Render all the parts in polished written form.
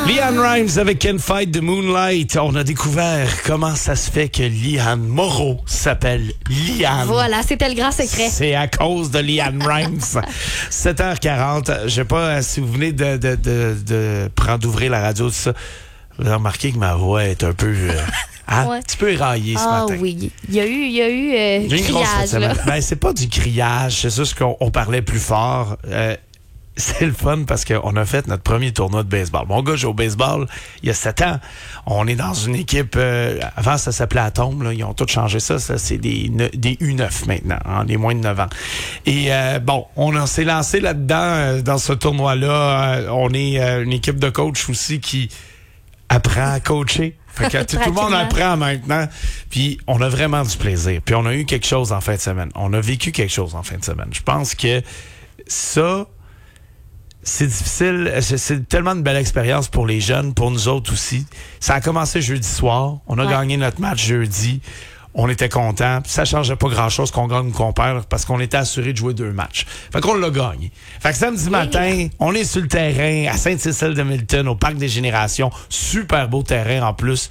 LeAnn Rimes avec Can't Fight the Moonlight. On a découvert comment ça se fait que Liane Moreau s'appelle Liane. Voilà, c'était le grand secret. C'est à cause de LeAnn Rimes. 7h40. Je sais pas si vous venez de prendre d'ouvrir la radio, tout ça. Vous avez remarqué que ma voix est un peu... ouais. Un petit peu éraillée ce matin. Ah oui, il y a eu du criage. Là. Ben, c'est pas du criage, c'est juste qu'on parlait plus fort. C'est le fun parce qu'on a fait notre premier tournoi de baseball. Mon gars joue au baseball il y a 7 ans. On est dans une équipe... avant, ça s'appelait Atome. Là, ils ont tout changé ça. Ça, c'est des U9 maintenant, hein, les moins de 9 ans. Et on s'est lancé là-dedans, dans ce tournoi-là. On est une équipe de coach aussi qui apprend à coacher. Fait que tout le monde apprend maintenant. Puis on a vraiment du plaisir. Puis on a eu quelque chose en fin de semaine. On a vécu quelque chose en fin de semaine. Je pense que ça... C'est difficile, c'est tellement une belle expérience pour les jeunes, pour nous autres aussi. Ça a commencé jeudi soir, on a gagné notre match jeudi, on était contents. Ça changeait pas grand-chose qu'on gagne ou qu'on perd parce qu'on était assuré de jouer 2 matchs. Fait qu'on l'a gagné. Fait que samedi matin, on est sur le terrain à Sainte-Cécile-de-Milton, au Parc des Générations. Super beau terrain en plus.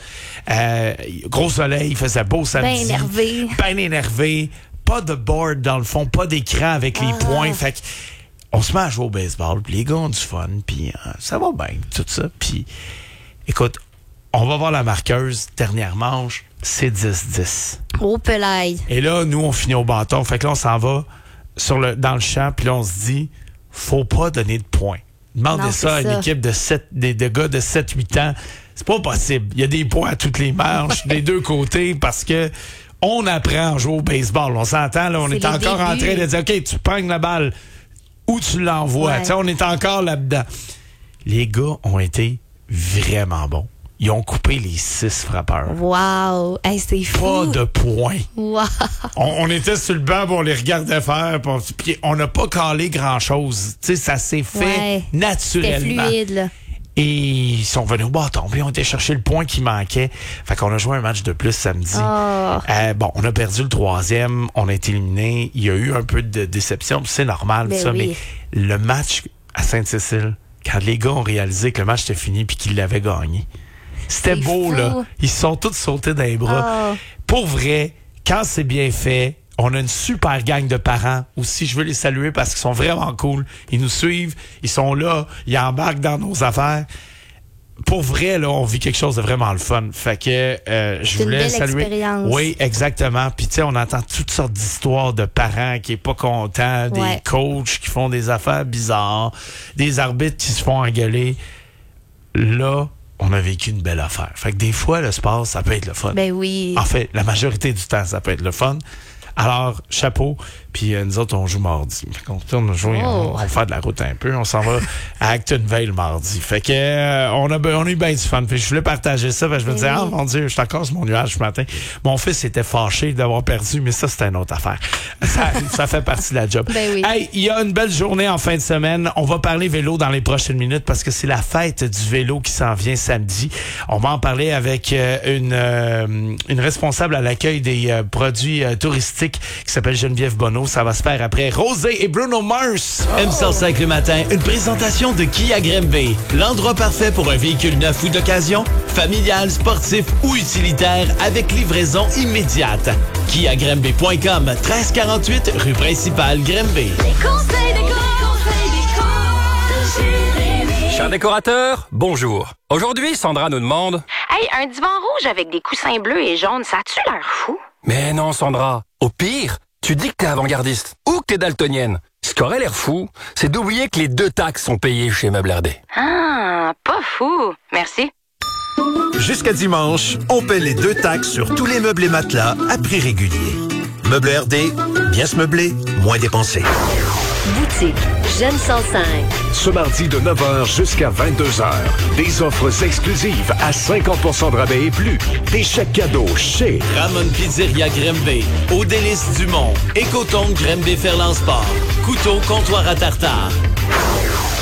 Gros soleil, il faisait beau samedi. Ben énervé. Pas de board dans le fond, pas d'écran avec les points. Fait que on se met à jouer au baseball, puis les gars ont du fun, puis ça va bien, tout ça. Puis, écoute, on va voir la marqueuse, dernière manche, c'est 10-10. Oh, pelaille. Et là, nous, on finit au bâton. Fait que là, on s'en va dans le champ, puis là, on se dit, faut pas donner de points. Demandez ça à une équipe de gars de 7-8 ans. C'est pas possible. Il y a des points à toutes les manches, des deux côtés, parce que on apprend à jouer au baseball. On s'entend, là, on est encore en train de dire, OK, tu pognes la balle, où tu l'envoies. Ouais. On est encore là-dedans. Les gars ont été vraiment bons. Ils ont coupé les 6 frappeurs. Wow! Hey, c'est fou! Pas de points. Wow! On était sur le banc, on les regardait faire, puis on n'a pas calé grand-chose. T'sais, ça s'est fait naturellement. C'était fluide, là. Et ils sont venus au bâton, puis on était chercher le point qui manquait. Fait qu'on a joué un match de plus samedi. Oh. On a perdu le 3e, on a été éliminé. Il y a eu un peu de déception, c'est normal, mais le match à Sainte-Cécile, quand les gars ont réalisé que le match était fini puis qu'ils l'avaient gagné, c'était beau, là. Ils se sont tous sautés dans les bras. Oh. Pour vrai, quand c'est bien fait, on a une super gang de parents aussi. Je veux les saluer parce qu'ils sont vraiment cool. Ils nous suivent. Ils sont là. Ils embarquent dans nos affaires. Pour vrai, là, on vit quelque chose de vraiment le fun. Fait que je voulais saluer. Expérience. Oui, exactement. Puis tu sais, on entend toutes sortes d'histoires de parents qui est pas contents, des coachs qui font des affaires bizarres, des arbitres qui se font engueuler. Là, on a vécu une belle affaire. Fait que des fois, le sport, ça peut être le fun. Ben oui. En fait, la majorité du temps, ça peut être le fun. Alors, chapeau. Puis nous autres, on joue mardi. Fait qu'on retourne jouer, on va faire de la route un peu. On s'en va à Actonville mardi. Fait que on a eu bien du fun. Puis je voulais partager ça. Je me disais, oh mon Dieu, je suis encore sur mon nuage ce matin. Mon fils était fâché d'avoir perdu, mais ça, c'était une autre affaire. Ça fait partie de la job. Ben oui. Hey, il y a une belle journée en fin de semaine. On va parler vélo dans les prochaines minutes parce que c'est la fête du vélo qui s'en vient samedi. On va en parler avec une responsable à l'accueil des produits touristiques qui s'appelle Geneviève Bonneau. Ça va se faire après Rosé et Bruno Mars. M105 le matin, une présentation de Kia Grimby. L'endroit parfait pour un véhicule neuf ou d'occasion, familial, sportif ou utilitaire avec livraison immédiate. KiaGrimby.com, 1348 rue principale Grimby. Cher décorateur, bonjour. Aujourd'hui, Sandra nous demande... Hey, un divan rouge avec des coussins bleus et jaunes, ça a-tu l'air fou? Mais non, Sandra. Au pire, tu dis que t'es avant-gardiste ou que t'es daltonienne. Ce qui aurait l'air fou, c'est d'oublier que les 2 taxes sont payées chez Meubles RD. Ah, pas fou. Merci. Jusqu'à dimanche, on paie les 2 taxes sur tous les meubles et matelas à prix régulier. Meubles RD, bien se meubler, moins dépenser. Boutique Jeune 105. Ce mardi de 9h jusqu'à 22h. Des offres exclusives à 50% de rabais et plus. Des chèques cadeaux chez Ramon Pizzeria Grimby, Au Délice du Mont, Écoton Grimby Ferland Sport, Couteau Comptoir à tartare.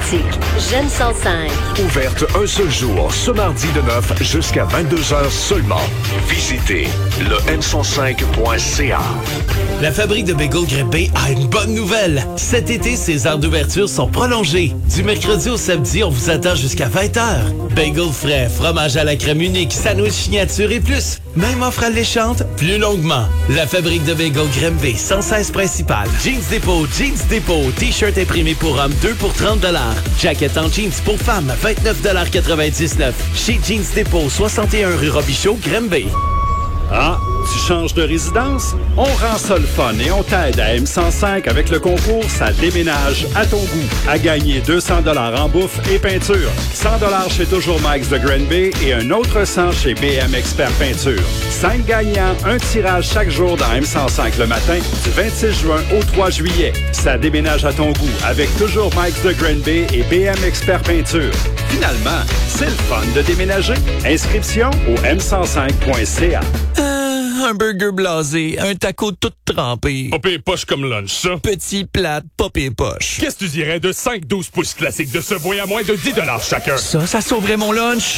boutique Jeune 105. Ouverte un seul jour, ce mardi de 9 jusqu'à 22h seulement. Visitez le m105.ca. La fabrique de bagels Grimby a une bonne nouvelle. Cet été, ses heures d'ouverture sont prolongées. Du mercredi au samedi, on vous attend jusqu'à 20h. Bagels frais, fromage à la crème unique, sandwich signature et plus. Même offre alléchante, plus longuement. La fabrique de bagels Grimby, 116 principale. Jeans Dépôt, t-shirt imprimé pour hommes, 2 pour 30 $. Jacket en jeans pour femmes, 29,99 $. Chez Jeans Dépôt, 61 rue Robichaud, Grimby. Ah, tu changes de résidence? On rend ça le fun et on t'aide à M105 avec le concours Ça déménage à ton goût. À gagner 200 $ en bouffe et peinture, 100 $ chez Toujours Mike's de Granby et un autre 100 chez BM Expert Peinture. 5 gagnants, un tirage chaque jour dans M105 le matin du 26 juin au 3 juillet. Ça déménage à ton goût avec Toujours Mike's de Granby et BM Expert Peinture. Finalement, c'est le fun de déménager. Inscription au m105.ca. Un burger blasé, un taco tout trempé. Pas pire poche comme lunch, ça. Petit plate, pas pire poche. Qu'est-ce que tu dirais de 5-12 pouces classiques de Subway à moins de 10 $ chacun? Ça sauverait mon lunch.